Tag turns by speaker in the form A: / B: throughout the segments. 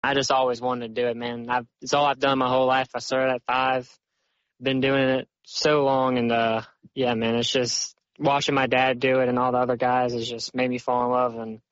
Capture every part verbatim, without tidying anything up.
A: I just always wanted to do it, man. I've, it's all I've done my whole life. I started at five, been doing it so long, and uh, yeah, man, it's just watching my dad do it and all the other guys has just made me fall in love, and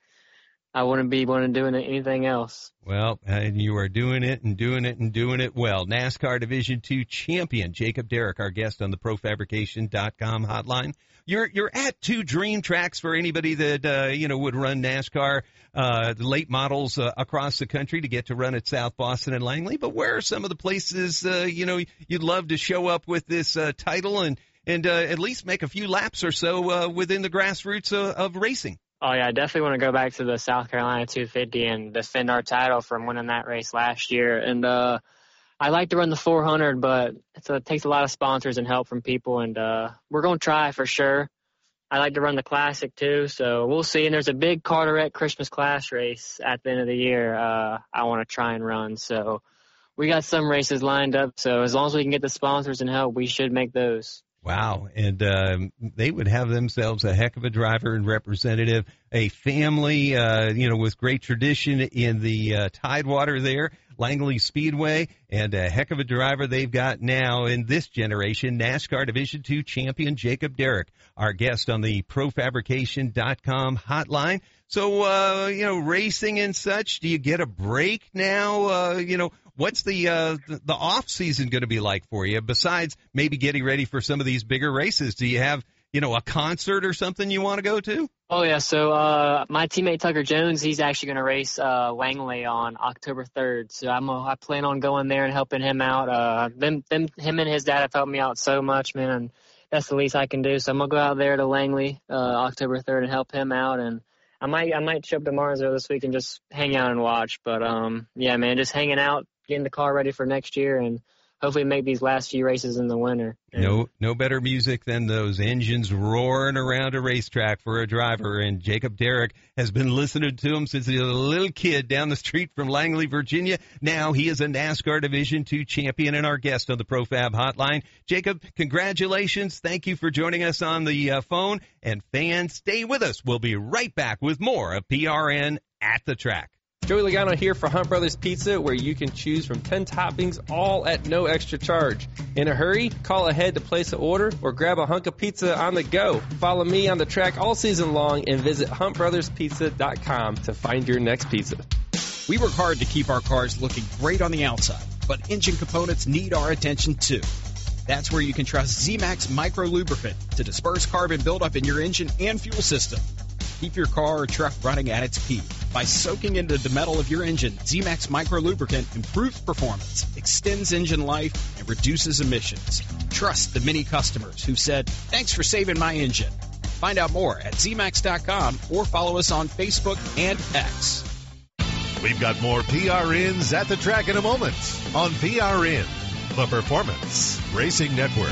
A: I wouldn't be wanting to do anything else.
B: Well, and you are doing it and doing it and doing it well. NASCAR Division two champion Jacob Derrick, our guest on the pro fabrication dot com hotline. You're you're at two dream tracks for anybody that uh, you know would run NASCAR, uh, the late models uh, across the country to get to run at South Boston and Langley. But where are some of the places uh, you know you'd love to show up with this uh, title and and uh, at least make a few laps or so uh, within the grassroots uh, of racing?
A: Oh, yeah, I definitely want to go back to the South Carolina two fifty and defend our title from winning that race last year. And uh, I like to run the four hundred, but it's a, it takes a lot of sponsors and help from people, and uh, we're going to try for sure. I like to run the Classic, too, so we'll see. And there's a big Carteret Christmas Clash race at the end of the year uh, I want to try and run. So we got some races lined up, so as long as we can get the sponsors and help, we should make those.
B: Wow, and um, they would have themselves a heck of a driver and representative, a family, uh, you know, with great tradition in the uh, Tidewater there, Langley Speedway, and a heck of a driver they've got now in this generation, NASCAR Division two champion Jacob Derrick, our guest on the pro fabrication dot com hotline. So, uh, you know, racing and such, do you get a break now? Uh, you know, what's the, uh, the, the off season going to be like for you besides maybe getting ready for some of these bigger races? Do you have, you know, a concert or something you want to go to?
A: Oh, yeah. So, uh, my teammate Tucker Jones, he's actually going to race, uh, Langley on October third. So I'm, uh, I plan on going there and helping him out. Uh, them, them, him and his dad have helped me out so much, man. And that's the least I can do. So I'm going to go out there to Langley, uh, October third and help him out. And I might, I might show up to Martinsville this week and just hang out and watch. But, um, yeah, man, just hanging out, getting the car ready for next year, and hopefully make these last few races in the winter.
B: No, no better music than those engines roaring around a racetrack for a driver. And Jacob Derrick has been listening to him since he was a little kid down the street from Langley, Virginia. Now he is a NASCAR Division two champion and our guest on the ProFab Hotline. Jacob, congratulations. Thank you for joining us on the uh, phone. And fans, stay with us. We'll be right back with more of P R N at the Track.
C: Joey Logano here for Hunt Brothers Pizza, where you can choose from ten toppings, all at no extra charge. In a hurry? Call ahead to place an order or grab a hunk of pizza on the go. Follow me on the track all season long and visit hunt brothers pizza dot com to find your next pizza.
D: We work hard to keep our cars looking great on the outside, but engine components need our attention too. That's where you can trust Z-Max Micro Lubricant to disperse carbon buildup in your engine and fuel system. Keep your car or truck running at its peak. By soaking into the metal of your engine, Z-Max Micro Lubricant improves performance, extends engine life, and reduces emissions. Trust the many customers who said, "Thanks for saving my engine." Find out more at Z max dot com or follow us on Facebook and X.
E: We've got more P R Ns at the track in a moment on P R N, the Performance Racing Network.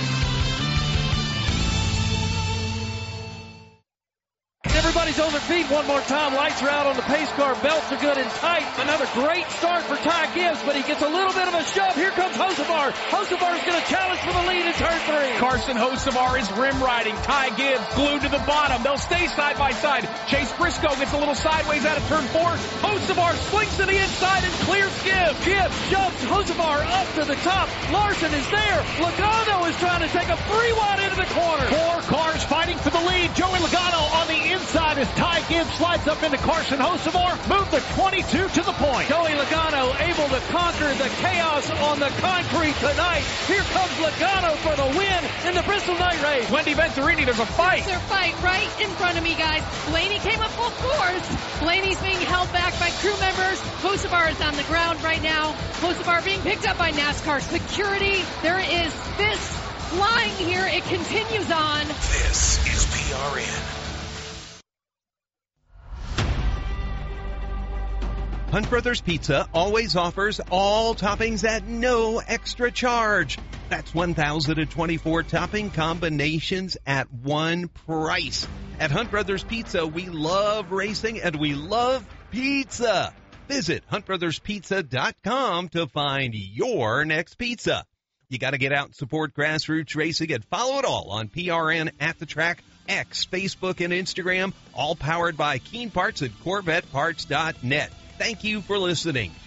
F: Everybody's on their feet one more time. Lights are out on the pace car. Belts are good and tight. Another great start for Ty Gibbs, but he gets a little bit of a shove. Here comes Hocevar. Hocevar is going to challenge for the lead in turn three.
G: Carson Hocevar is rim riding. Ty Gibbs glued to the bottom. They'll stay side by side. Chase Briscoe gets a little sideways out of turn four. Hocevar swings to the inside and clears Gibbs.
F: Gibbs shoves Hocevar up to the top. Larson is there. Logano is trying to take a three wide into the corner.
G: Four cars fighting for the lead. Joey Logano on the inside as Ty Gibbs slides up into Carson Hocevar. Move the twenty-two to the point.
F: Joey Logano able to conquer the chaos on the concrete tonight. Here comes Logano for the win in the Bristol Night Race.
G: Wendy Venturini, there's a fight.
H: There's a fight right in front of me, guys. Blaney came up full force. Blaney's being held back by crew members. Hocevar is on the ground right now. Hocevar being picked up by NASCAR security. There is fists flying here. It continues on.
I: This is P R N.
B: Hunt Brothers Pizza always offers all toppings at no extra charge. That's one thousand twenty-four topping combinations at one price. At Hunt Brothers Pizza, we love racing and we love pizza. Visit hunt brothers pizza dot com to find your next pizza. You got to get out and support grassroots racing and follow it all on P R N at the Track, X, Facebook, and Instagram, all powered by Keen Parts and Corvette Parts dot net. Thank you for listening.